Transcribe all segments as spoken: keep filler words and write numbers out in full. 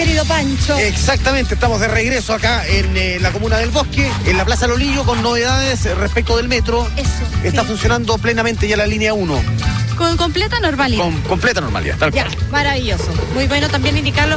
querido Pancho. Exactamente, estamos de regreso acá en eh, la comuna del Bosque, en la Plaza Lolillo, con novedades respecto del metro. Eso. Está sí. funcionando plenamente ya la línea uno. Con completa normalidad. Con completa normalidad, tal Ya, cual. maravilloso. Muy bueno también indicarlo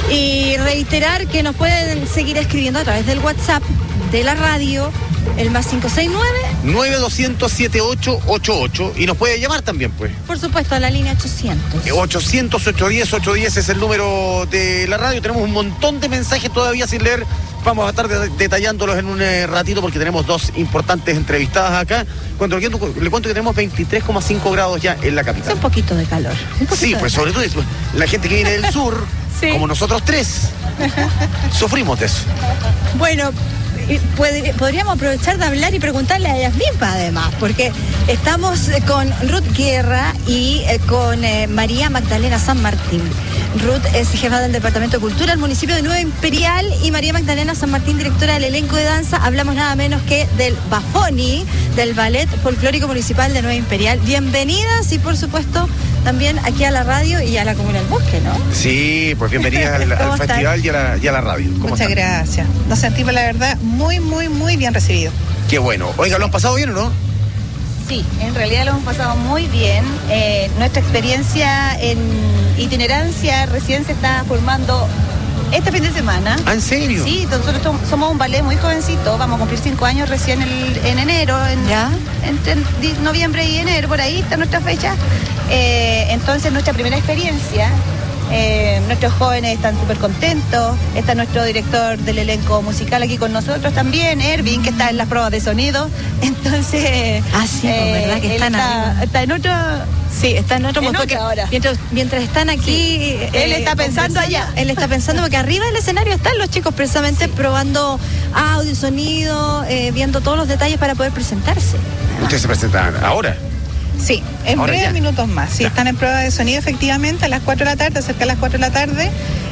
y reiterar que nos pueden seguir escribiendo a través del WhatsApp de la radio, el más cinco seis nueve. nueve doscientos siete ocho ocho ocho y nos puede llamar también, pues. Por supuesto, a la línea ochocientos. ochocientos, ochocientos diez, ochocientos diez es el número de la radio. Tenemos un montón de mensajes todavía sin leer. Vamos a estar de- detallándolos en un eh, ratito porque tenemos dos importantes entrevistadas acá. Cuando le cuento, le cuento que tenemos veintitrés coma cinco grados ya en la Hace capital. un poquito de calor. Un poquito Sí, de pues calor. sobre todo eso, la gente que viene del sur, Sí. como nosotros tres, sufrimos de eso. Bueno, y puede- podríamos aprovechar de hablar y preguntarle a ellas mismas además, porque estamos eh, con Ruth Guerra y eh, con eh, María Magdalena San Martín. Ruth es jefa del Departamento de Cultura del municipio de Nueva Imperial y María Magdalena San Martín, directora del elenco de danza. Hablamos nada menos que del Bafoni, del Ballet Folclórico Municipal de Nueva Imperial. Bienvenidas y por supuesto también aquí a la radio y a la Comuna del Bosque, ¿no? Sí, pues bienvenidas al, ¿Cómo al están? festival y a la, y a la radio. ¿Cómo Muchas están? gracias. Nos sentimos, la verdad, muy, muy, muy bien recibidos. Qué bueno. Oiga, ¿lo han pasado bien o no? Sí, en realidad lo hemos pasado muy bien. Eh, nuestra experiencia en itinerancia recién se está formando este fin de semana. ¿Ah, en serio? Sí, nosotros som- somos un ballet muy jovencito, vamos a cumplir cinco años recién el- en enero, en, ¿Ya? entre di- noviembre y enero, por ahí está nuestra fecha. Eh, entonces nuestra primera experiencia, eh, nuestros jóvenes están súper contentos, está nuestro director del elenco musical aquí con nosotros también, Ervin, que está en las pruebas de sonido. Entonces... Ah, sí, pues, ¿verdad que él están está, ahí? está en otro... Sí, está en otro En modo, otra porque ahora. Mientras, mientras están aquí. Él está pensando conversando, allá. Él está pensando porque arriba del escenario están los chicos precisamente probando audio, sonido, eh, viendo todos los detalles para poder presentarse. Ustedes se presentan ahora. Sí, en Ahora breves ya. minutos más. Sí, Ya. están en prueba de sonido efectivamente a las cuatro de la tarde, cerca de las cuatro de la tarde.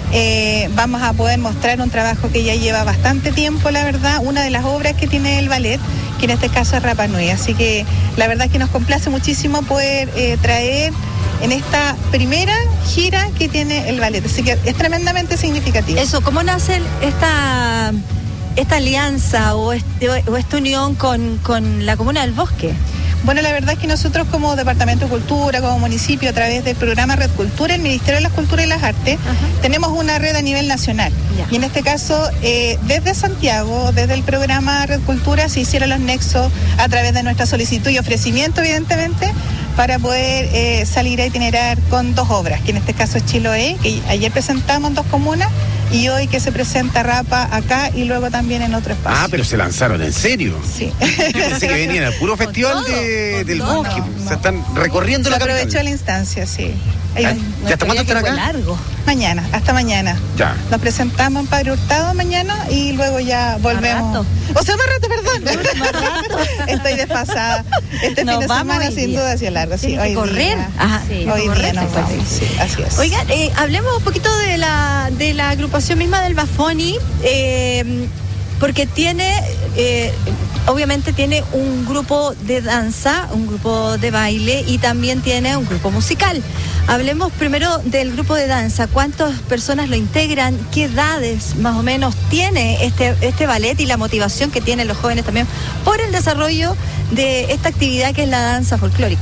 Eh, vamos a poder mostrar un trabajo que ya lleva bastante tiempo, la verdad, una de las obras que tiene el ballet, que en este caso es Rapa Nui. Así que la verdad es que nos complace muchísimo poder eh, traer en esta primera gira que tiene el ballet. Así que es tremendamente significativo. Eso, ¿cómo nace esta, esta alianza o, este, o esta unión con, con la Comuna del Bosque? Bueno, la verdad es que nosotros como Departamento de Cultura, como municipio, a través del programa Red Cultura, el Ministerio de las Culturas y las Artes, Ajá. tenemos una red a nivel nacional. Ya. Y en este caso, eh, desde Santiago, desde el programa Red Cultura, se hicieron los nexos a través de nuestra solicitud y ofrecimiento, evidentemente, para poder eh, salir a itinerar con dos obras, que en este caso es Chiloé, que ayer presentamos en dos comunas, y hoy que se presenta Rapa acá y luego también en otro espacio. Ah, pero se lanzaron, ¿en serio? Sí. Yo pensé que venían al puro festival todo, de- con del todo. Bosque. No, Se no. están recorriendo Se la aprovechó capital. la instancia, sí. Ahí ¿Ya, va. ¿Ya hasta cuándo están acá? largo. Mañana, hasta mañana. Ya. Nos presentamos en Padre Hurtado mañana y luego ya volvemos. rato. O sea, más rato, perdón. Estoy desfasada. Este Nos fin de vamos semana hoy sin día. duda hacia largo. Sí, Tiene que hoy correr. día. Ajá, Sí. tiene que Hoy correr, día nos te cuento. vamos. Sí, así es. Oigan, eh, hablemos un poquito de la, de la agrupación misma del Bafoni, eh, porque tiene, eh, obviamente tiene un grupo de danza, un grupo de baile y también tiene un grupo musical. Hablemos primero del grupo de danza. ¿Cuántas personas lo integran? ¿Qué edades más o menos tiene este, este ballet y la motivación que tienen los jóvenes también por el desarrollo de esta actividad que es la danza folclórica?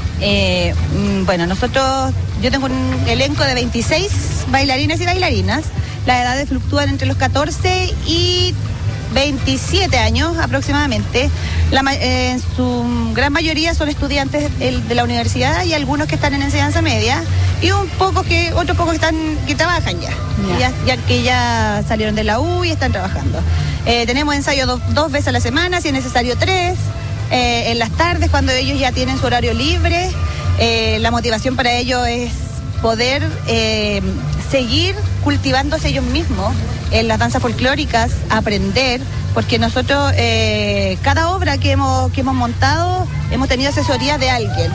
Eh, mm, bueno, nosotros, yo tengo un elenco de veintiséis bailarines y bailarinas. Las edades fluctúan entre los catorce y veintisiete años aproximadamente. La, ma- eh, en su gran mayoría son estudiantes el- de la universidad y algunos que están en enseñanza media y un poco que, otros pocos que están que trabajan ya, Ya. ya, ya que ya salieron de la U y están trabajando. Eh, tenemos ensayo dos, dos veces a la semana, si es necesario tres. Eh, en las tardes cuando ellos ya tienen su horario libre. Eh, la motivación para ellos es poder eh, seguir cultivándose ellos mismos en las danzas folclóricas, aprender, porque nosotros eh, cada obra que hemos, que hemos montado hemos tenido asesoría de alguien.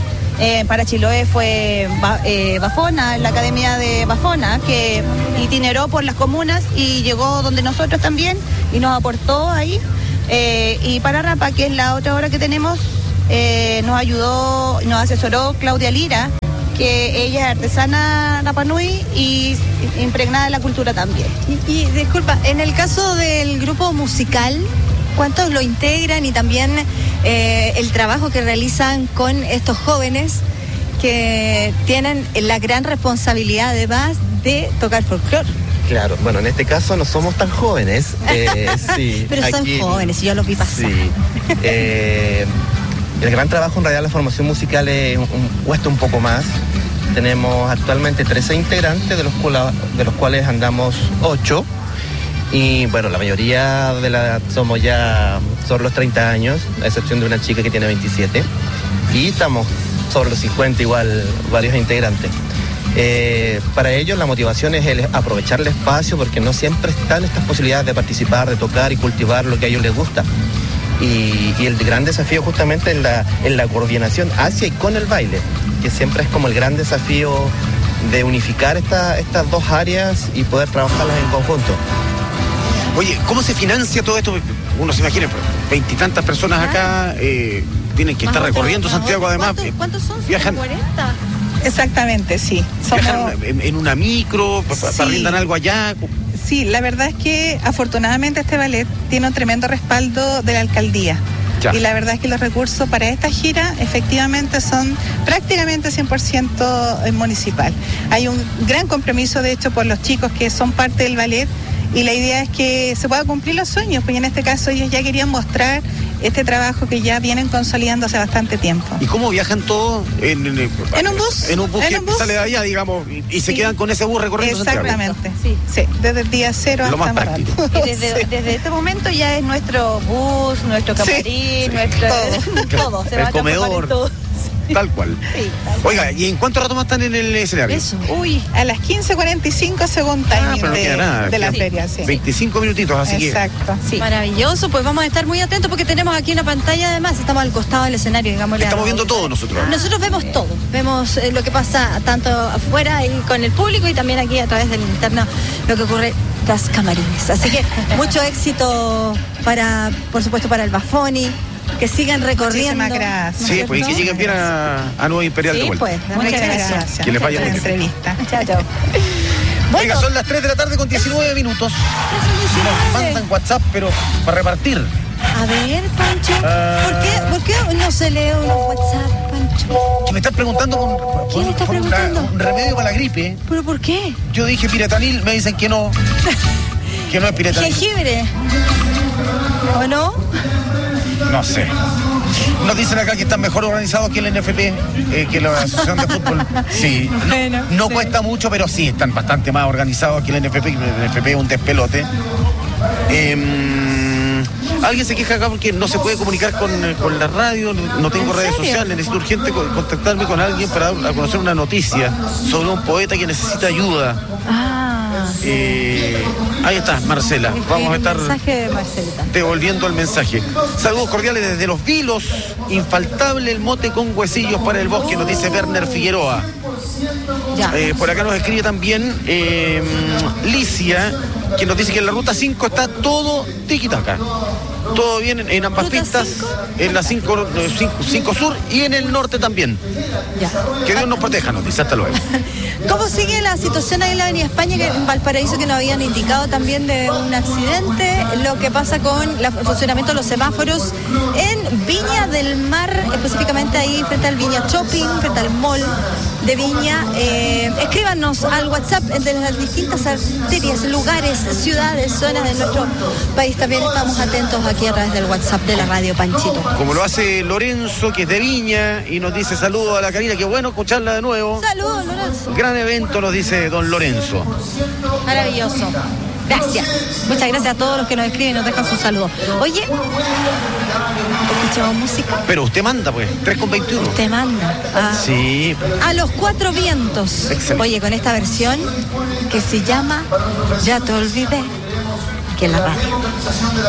Eh, para Chiloé fue Ba- eh, Bafona, la Academia de Bafona, que itineró por las comunas y llegó donde nosotros también y nos aportó ahí. Eh, y para Rapa, que es la otra obra que tenemos, eh, nos ayudó, nos asesoró Claudia Lira, que ella es artesana Rapa Nui y impregnada de la cultura también. Y, y disculpa, en el caso del grupo musical, ¿cuántos lo integran? Y también eh, el trabajo que realizan con estos jóvenes que tienen la gran responsabilidad además de tocar folclore. Claro, bueno, en este caso no somos tan jóvenes. Eh, sí, Pero son aquí, jóvenes y yo los vi pasar. Sí. Eh, el gran trabajo en realidad la formación musical es un, un, cuesta un poco más. Tenemos actualmente trece integrantes, de los, cuales, de los cuales andamos ocho. Y bueno, la mayoría de la edad somos ya sobre los treinta años, a excepción de una chica que tiene veintisiete. Y estamos sobre los cincuenta igual, varios integrantes. Eh, para ellos la motivación es el aprovechar el espacio porque no siempre están estas posibilidades de participar, de tocar y cultivar lo que a ellos les gusta. Y, y el gran desafío justamente en la, en la coordinación hacia y con el baile, que siempre es como el gran desafío de unificar esta, estas dos áreas y poder trabajarlas en conjunto. Oye, ¿cómo se financia todo esto? Uno se imagina, veintitantas personas acá eh, tienen que estar recorriendo Santiago además. ¿Cuántos, ¿cuántos son? Viajan. ¿cuarenta? Exactamente, sí. Somos... ¿Viajan en, en una micro? Sí. ¿Arrendan algo allá? Sí, la verdad es que afortunadamente este ballet tiene un tremendo respaldo de la alcaldía. Ya. Y la verdad es que los recursos para esta gira efectivamente son prácticamente cien por ciento municipal. Hay un gran compromiso de hecho por los chicos que son parte del ballet y la idea es que se puedan cumplir los sueños, pues en este caso ellos ya querían mostrar este trabajo que ya vienen consolidando hace bastante tiempo. ¿Y cómo viajan todos? En, en, en un bus. En un bus ¿En que un bus? sale de allá, digamos, y, y se sí. quedan con ese bus recorriendo Santiago. Exactamente, sí. sí, desde el día cero lo hasta más práctico. Y desde, sí. desde este momento ya es nuestro bus, nuestro camarín, sí. nuestro... Todo. todo. Se el va a comedor. todo. Tal cual. Sí, tal Oiga, cual. ¿y en cuánto rato más están en el escenario? Eso. Uy, a las quince cuarenta y cinco según timing Ah, pero no de, queda nada, de la queda feria, sí. veinticinco minutitos, así Exacto. Sí. Maravilloso, pues vamos a estar muy atentos porque tenemos aquí una pantalla además, estamos al costado del escenario, digámosle. Estamos viendo todo nosotros. Nosotros vemos todo, vemos eh, lo que pasa tanto afuera y con el público y también aquí a través del interno lo que ocurre tras camarines. Así que mucho éxito para, por supuesto, para el Bafoni. Que sigan recorriendo. Muchísimas gracias. Sí, pues y que lleguen bien a, a Nueva Imperial sí, de vuelta. Pues, muchas gracias. gracias. Que les vaya por la muy bien. entrevista. Chao, chao. Oiga, son las tres de la tarde con diecinueve minutos. Nos mandan WhatsApp, pero para repartir. A ver, Pancho, Ah. ¿por qué, ¿por qué no se lee unos WhatsApp, Pancho? Que me están preguntando por, por- ¿Quién está por una- preguntando? un remedio para la gripe. ¿Pero por qué? Yo dije piratanil, me dicen que no. Que no es piratanil. Jengibre. ¿O no? No sé. Nos dicen acá que están mejor organizados que el N F P, eh, que la Asociación de Fútbol. Sí. No, Bueno, no sí. cuesta mucho, pero sí, están bastante más organizados que el N F P, que el N F P es un despelote. Eh, Alguien se queja acá porque no se puede comunicar con, con la radio, no tengo ¿En redes serio? sociales, necesito urgente co- contactarme con alguien para dar a conocer una noticia sobre un poeta que necesita ayuda. Ah, Eh, ahí está, Marcela. Vamos a estar El mensaje de Marcelita. devolviendo el mensaje. Saludos cordiales desde Los Vilos. Infaltable el mote con huesillos para el bosque, nos dice Werner Figueroa. Ya. Eh, por acá nos escribe también eh, Licia, que nos dice que en la ruta cinco está todo tiquitaca. Todo bien en, en ambas ¿Ruta pistas, cinco? en la cinco sur y en el norte también. Ya. Que Dios nos proteja, nos dice. Hasta luego. ¿Cómo sigue la situación ahí en la Avenida España, que en Valparaíso, que nos habían indicado también de un accidente? Lo que pasa con la- el funcionamiento de los semáforos en Viña del Mar, específicamente ahí frente al Viña Shopping, frente al mall de Viña. Eh, escríbanos al WhatsApp de las distintas arterias, lugares, ciudades, zonas de nuestro país. También estamos atentos aquí a través del WhatsApp de la radio, Panchito. Como lo hace Lorenzo, que es de Viña, y nos dice saludos a la Karina, qué bueno escucharla de nuevo. Saludos, Lorenzo. Gran evento, nos dice don Lorenzo. Maravilloso. Gracias. Muchas gracias a todos los que nos escriben y nos dejan sus saludos. Oye, escuchamos música. Pero usted manda, pues, tres con veintiuno. Te manda a, Sí. a los cuatro vientos. Excelente. Oye, con esta versión que se llama Ya te olvidé, que en la radio.